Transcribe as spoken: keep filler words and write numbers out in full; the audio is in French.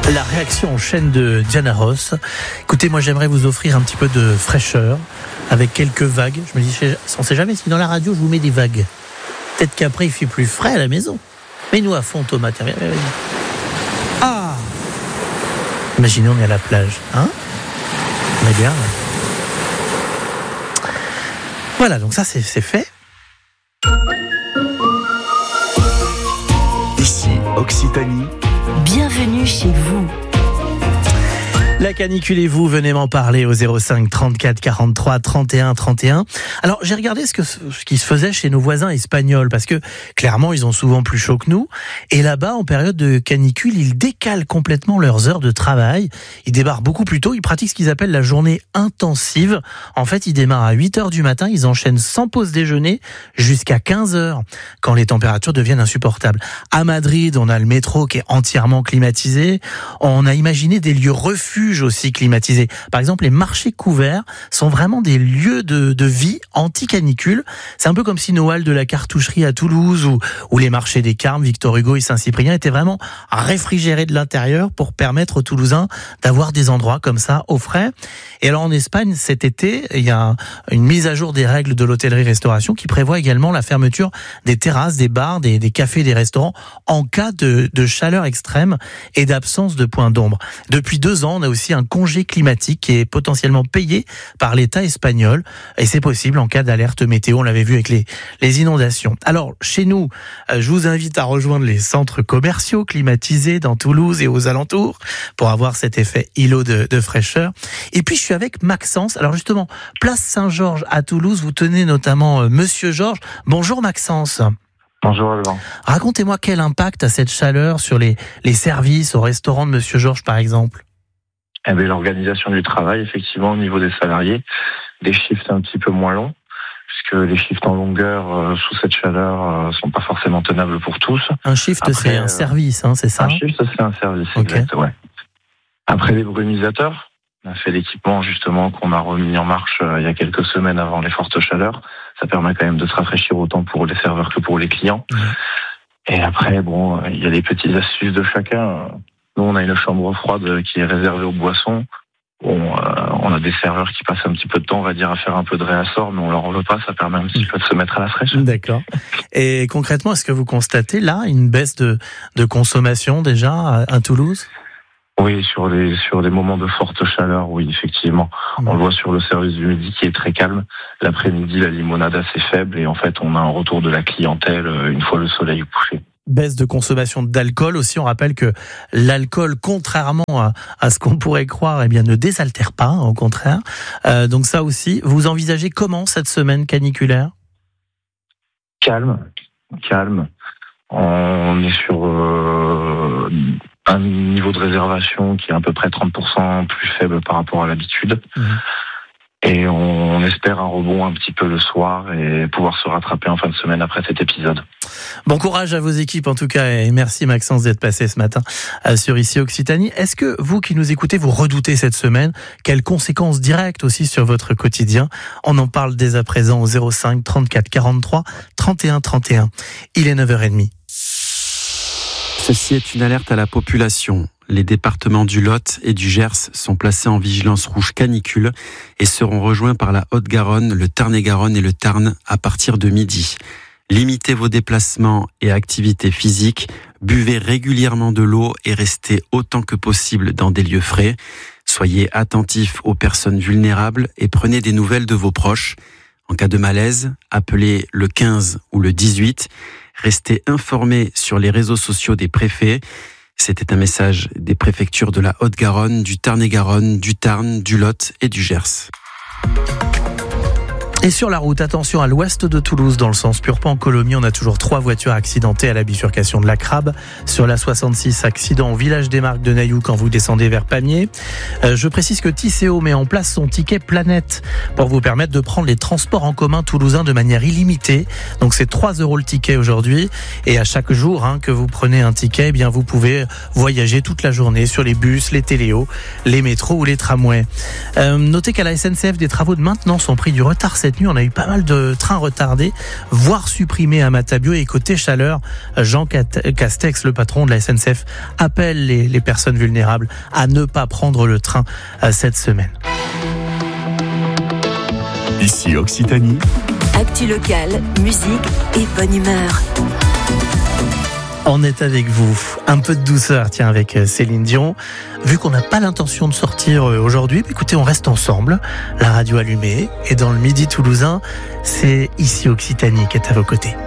La réaction en chaîne de Diana Ross. Écoutez, moi j'aimerais vous offrir un petit peu de fraîcheur avec quelques vagues. Je me dis, on ne sait jamais si dans la radio je vous mets des vagues. Peut-être qu'après il fait plus frais à la maison. Mets-nous à fond, Thomas. Tiens, viens, viens, viens. Ah, imaginez, on est à la plage, hein? On est bien. Là. Voilà, donc ça c'est, c'est fait. Ici Occitanie. Bienvenue chez vous. La canicule et vous, venez m'en parler au zéro cinq trente-quatre quarante-trois trente et un trente et un. Alors, j'ai regardé ce, que, ce qui se faisait chez nos voisins espagnols, parce que, clairement, ils ont souvent plus chaud que nous. Et là-bas, en période de canicule, ils décalent complètement leurs heures de travail. Ils débarquent beaucoup plus tôt. Ils pratiquent ce qu'ils appellent la journée intensive. En fait, ils démarrent à huit heures du matin. Ils enchaînent sans pause déjeuner jusqu'à quinze heures, quand les températures deviennent insupportables. À Madrid, on a le métro qui est entièrement climatisé. On a imaginé des lieux refuges aussi climatisés. Par exemple, les marchés couverts sont vraiment des lieux de, de vie anti-canicule. C'est un peu comme si nos halles de la cartoucherie à Toulouse ou, ou les marchés des Carmes, Victor Hugo et Saint-Cyprien étaient vraiment réfrigérés de l'intérieur pour permettre aux Toulousains d'avoir des endroits comme ça au frais. Et alors en Espagne, cet été, il y a une mise à jour des règles de l'hôtellerie-restauration qui prévoit également la fermeture des terrasses, des bars, des, des cafés, des restaurants en cas de, de chaleur extrême et d'absence de points d'ombre. Depuis deux ans, on a aussi un congé climatique qui est potentiellement payé par l'État espagnol et c'est possible en cas d'alerte météo, on l'avait vu avec les, les inondations. Alors chez nous, je vous invite à rejoindre les centres commerciaux climatisés dans Toulouse et aux alentours pour avoir cet effet îlot de, de fraîcheur. Et puis je suis avec Maxence, alors justement place Saint-Georges à Toulouse, vous tenez notamment euh, Monsieur Georges. Bonjour Maxence. Bonjour Alban. Racontez-moi quel impact a cette chaleur sur les, les services au restaurant de Monsieur Georges par exemple. Eh bien, l'organisation du travail, effectivement, au niveau des salariés, des shifts un petit peu moins longs, puisque les shifts en longueur euh, sous cette chaleur euh, sont pas forcément tenables pour tous. Un shift, Après, c'est un euh, service, hein, c'est ça? Un shift, c'est un service, okay. Exact, ouais. Après les brumisateurs, on a fait l'équipement justement qu'on a remis en marche euh, il y a quelques semaines avant les fortes chaleurs. Ça permet quand même de se rafraîchir autant pour les serveurs que pour les clients. Mmh. Et après, bon, il y a les petites astuces de chacun. Nous, on a une chambre froide qui est réservée aux boissons. Bon, euh, on a des serveurs qui passent un petit peu de temps, on va dire, à faire un peu de réassort, mais on leur en veut pas, ça permet un petit peu de se mettre à la fraîche. D'accord. Et concrètement, est-ce que vous constatez là une baisse de, de consommation déjà à, à Toulouse ? Oui, sur les sur les moments de forte chaleur, oui, effectivement. Mmh. On le voit sur le service du midi qui est très calme. L'après-midi, la limonade assez faible et en fait, on a un retour de la clientèle une fois le soleil couché. Baisse de consommation d'alcool aussi. On rappelle que l'alcool, contrairement à, à ce qu'on pourrait croire, eh bien, ne désaltère pas, au contraire. Euh, donc ça aussi, vous envisagez comment cette semaine caniculaire ? Calme, calme. On est sur euh, un niveau de réservation qui est à peu près trente pour cent plus faible par rapport à l'habitude. Mmh. Et on espère un rebond un petit peu le soir et pouvoir se rattraper en fin de semaine après cet épisode. Bon courage à vos équipes en tout cas et merci Maxence d'être passé ce matin sur Ici Occitanie. Est-ce que vous qui nous écoutez, vous redoutez cette semaine ? Quelles conséquences directes aussi sur votre quotidien ? On en parle dès à présent au zéro cinq trente-quatre quarante-trois trente et un trente et un. Il est neuf heures trente. Ceci est une alerte à la population. Les départements du Lot et du Gers sont placés en vigilance rouge canicule et seront rejoints par la Haute-Garonne, le Tarn-et-Garonne et le Tarn à partir de midi. Limitez vos déplacements et activités physiques, buvez régulièrement de l'eau et restez autant que possible dans des lieux frais. Soyez attentifs aux personnes vulnérables et prenez des nouvelles de vos proches. En cas de malaise, appelez le quinze ou le dix-huit. Restez informés sur les réseaux sociaux des préfets. C'était un message des préfectures de la Haute-Garonne, du Tarn-et-Garonne, du Tarn, du Lot et du Gers. Et sur la route, attention à l'ouest de Toulouse, dans le sens Purpan-Colomiers, on a toujours trois voitures accidentées à la bifurcation de la Crabe. Sur la soixante-six, accident au village des Marques de Nailloux quand vous descendez vers Pamiers. Euh, je précise que Tisséo met en place son ticket Planète pour vous permettre de prendre les transports en commun toulousains de manière illimitée. Donc c'est trois euros le ticket aujourd'hui. Et à chaque jour hein, que vous prenez un ticket, eh bien vous pouvez voyager toute la journée sur les bus, les téléos, les métros ou les tramways. Euh, notez qu'à la S N C F, des travaux de maintenance ont pris du retard cette nuit, on a eu pas mal de trains retardés, voire supprimés à Matabio. Et côté chaleur, Jean Castex, le patron de la S N C F, appelle les, les personnes vulnérables à ne pas prendre le train cette semaine. Ici Occitanie. Actu locale, musique et bonne humeur. On est avec vous. Un peu de douceur, tiens, avec Céline Dion. Vu qu'on n'a pas l'intention de sortir aujourd'hui, écoutez, on reste ensemble. La radio allumée. Et dans le Midi toulousain, c'est Ici Occitanie qui est à vos côtés.